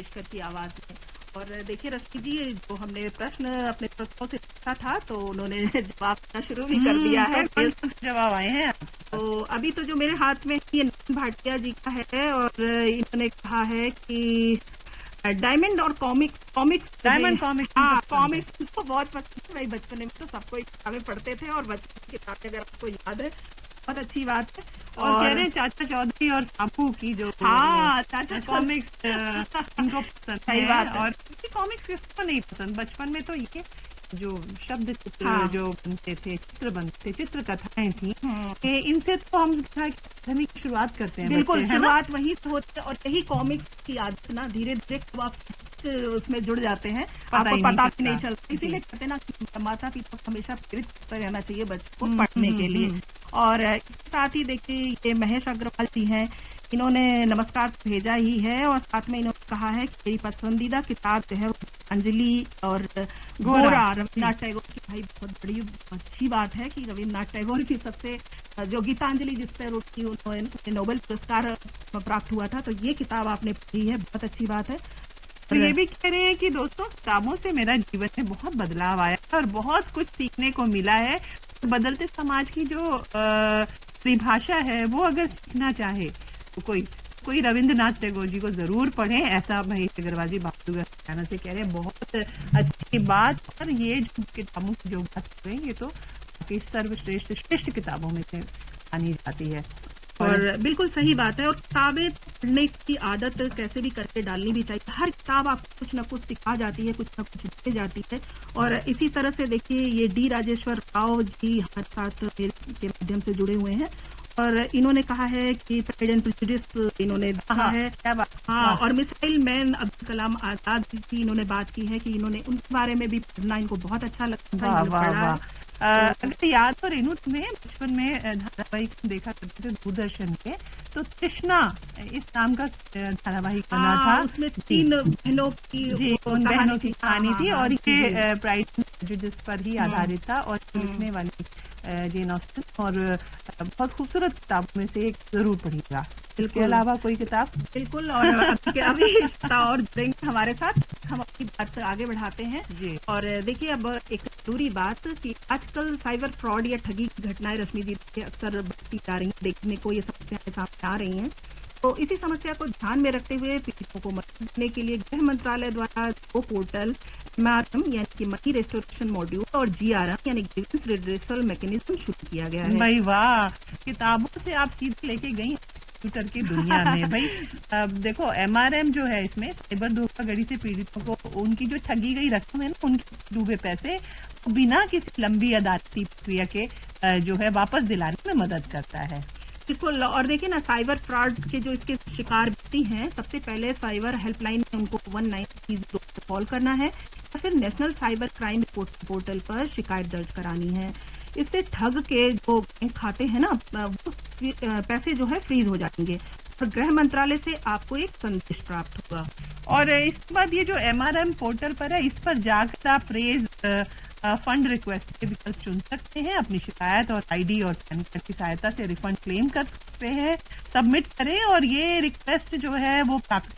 मंगेशकर की आवाज में। और देखिए रश्मि जी, जो हमने प्रश्न अपने श्रोताओं से पूछा था तो उन्होंने जवाब देना शुरू भी कर दिया है। जवाब आए हैं। तो अभी तो जो मेरे हाथ में ये नवीन भाटिया जी का है और इन्होंने कहा है कि डायमंड और कॉमिक्स हाँ कॉमिक्स तो बहुत पसंद है भाई। बचपन में तो सबको किताबें पढ़ते थे और बचपन की किताबें अगर आपको याद है बहुत अच्छी बात है। और कह रहे हैं चाचा चौधरी और सापू की जो चाचा कॉमिक्स इनको पसंद सही है। बात है। और कॉमिक्स किसको नहीं पसंद। बचपन में तो ये जो शब्द चित्र जो बनते थे, चित्र बनते, चित्र कथाएं थी, इनसे तो हम की शुरुआत करते हैं। बिल्कुल, शुरुआत वहीं से होती है और यही कॉमिक्स की आदत ना धीरे धीरे आप उसमें जुड़ जाते हैं, आपको पता भी नहीं चलता। इसीलिए कहते हैं ना माता पिता को हमेशा प्रेरित करते रहना चाहिए बच्चों को पढ़ने के लिए। और इसके साथ ही देखिए ये महेश अग्रवाल जी हैं, इन्होंने नमस्कार भेजा ही है और साथ में इन्होंने कहा है कि मेरी पसंदीदा किताब जो है अंजलि और गोरा रविन्द्रनाथ टैगोर की। भाई बहुत बड़ी अच्छी बात है कि रविन्द्रनाथ टैगोर की सबसे जो गीतांजलि जिस पर उन्हें नोबेल पुरस्कार प्राप्त हुआ था, तो ये किताब आपने पढ़ी है, बहुत अच्छी बात है। तो ये भी कह रहे हैं कि दोस्तों किताबों से मेरा जीवन में बहुत बदलाव आया है और बहुत कुछ सीखने को मिला है। बदलते समाज की जो परिभाषा है वो अगर सीखना चाहे तो कोई रविन्द्रनाथ टैगोर जी को जरूर पढ़ें, ऐसा महेश अग्रवाल जी बहादुर हरियाणा से कह रहे हैं। बहुत अच्छी बात। और ये जो किताबों की जो बात कर रहे हैं ये तो सर्वश्रेष्ठ किताबों में से मानी जाती है। और बिल्कुल सही बात है। और किताबें पढ़ने की आदत कैसे भी करके डालनी भी चाहिए। हर किताब आपको कुछ न कुछ सिखा जाती है, कुछ न कुछ दे जाती है। और इसी तरह से देखिए ये डी राजेश्वर राव जी हमारे साथ के माध्यम से जुड़े हुए हैं और इन्होंने कहा है कि प्राइड एंड प्रेजुडिस इन्होंने कहा है। हाँ, और मिसाइल मैन अब्दुल कलाम आजाद जी इन्होंने बात की है कि इन्होंने उनके बारे में भी पढ़ना इनको बहुत अच्छा लगता है। अगर याद हो रेनू तुम्हें बचपन में धारावाहिक देखा करते थे दूरदर्शन के, तो तृष्णा इस नाम का धारावाहिक बना था। उसमें 3 बहनों की कहानी थी और ये प्राइड एंड प्रेजुडिस पर ही आधारित था। और लिखने वाली जेन ऑस्टिन, और बहुत खूबसूरत किताबों में से एक जरूर पढ़िएगा। इसके अलावा कोई किताब बिल्कुल। और अभी और जुड़ेंगे हमारे साथ, हम अपनी बात आगे बढ़ाते हैं जी। और देखिए अब एक जरूरी बात कि आजकल साइबर फ्रॉड या ठगी की घटनाएं रश्मि जी अक्सर बढ़ती जा रही हैं, देखने को ये समस्याएं सामने आ रही हैं। तो इसी समस्या को ध्यान में रखते हुए पीड़ितों को मदद देने के लिए गृह मंत्रालय द्वारा 2 पोर्टल MRM यानी कि मनी रेस्टोरेशन मॉड्यूल और GRM यानी ग्रीवेंस रिड्रेसल मैकेनिज्म शुरू किया गया है। भाई वाह, किताबों से आप सीधे लेके गई कंप्यूटर की दुनिया में। भाई देखो MRM जो है इसमें साइबर धोखाधड़ी से पीड़ितों को उनकी जो ठगी गई रकम है ना, उनके डूबे पैसे बिना किसी लंबी अदालती प्रक्रिया के जो है वापस दिलाने में मदद करता है। बिल्कुल। और देखिए ना साइबर फ्रॉड के जो इसके शिकार व्यक्ति हैं, सबसे पहले साइबर हेल्पलाइन में उनको 1930 कॉल करना है या फिर नेशनल साइबर क्राइम पोर्टल पर शिकायत दर्ज करानी है। इससे ठग के जो बैंक खाते हैं ना वो पैसे जो है फ्रीज हो जाएंगे और गृह मंत्रालय से आपको एक संदेश प्राप्त होगा। और इसके बाद ये जो MRM पोर्टल पर है, इस पर जाकर आप रेज फंड रिक्वेस्ट के विकल्प चुन सकते हैं। अपनी शिकायत और ID और पैन कार्ड की सहायता से रिफंड क्लेम कर सकते हैं। सबमिट करें और ये रिक्वेस्ट जो है वो प्राप्त